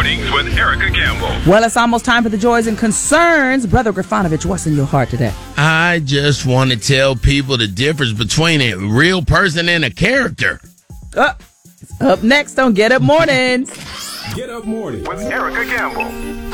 Mornings with Erica Campbell. Well, it's almost time for the joys and concerns. Brother Grafanovich, what's in your heart today? I just want to tell people the difference between a real person and a character. Up next on Get Up Mornings. Get Up Mornings with Erica Campbell.